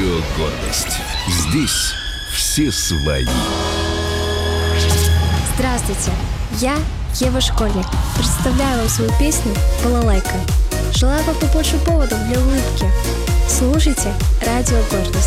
Радио «Гордость». Здесь все свои. Здравствуйте, я Ева Школьник. Представляю вам свою песню «Балалайка». Желаю вам побольше поводов для улыбки. Слушайте Радио «Гордость».